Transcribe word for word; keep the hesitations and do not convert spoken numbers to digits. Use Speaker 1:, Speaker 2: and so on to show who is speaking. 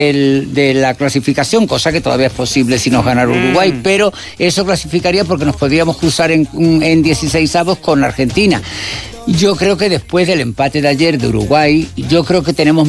Speaker 1: El, de la clasificación, cosa que todavía es posible si nos ganara Uruguay, mm. pero eso clasificaría porque nos podríamos cruzar en, en dieciseisavos con Argentina. Yo creo que después del empate de ayer de Uruguay, yo creo que tenemos